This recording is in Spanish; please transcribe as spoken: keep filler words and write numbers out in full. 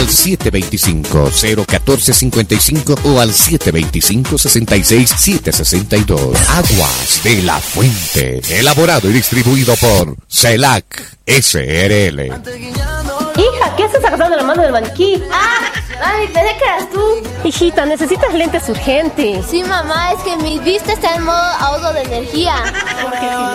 siete dos cinco, cero uno cuatro cinco cinco o al siete dos cinco, seis seis siete seis dos. Aguas de la Fuente. Elaborado y distribuido por CELAC S R L. Hija, ¿qué estás agarrando la mano del maniquí? Ah, mami, pensé que eras tú. Hijita, necesitas lentes urgentes. Sí, mamá, es que mi vista está en modo ahorro de energía.